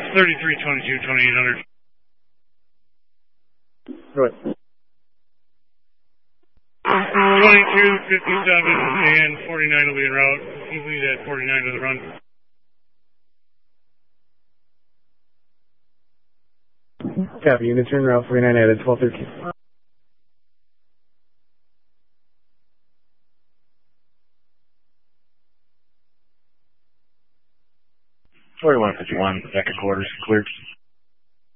3322, 2800. Go ahead. 2257 and 49 will be en route. You lead at 49 to the run. Copy, units en route, 49 added, 1213. 4151, second quarters, cleared.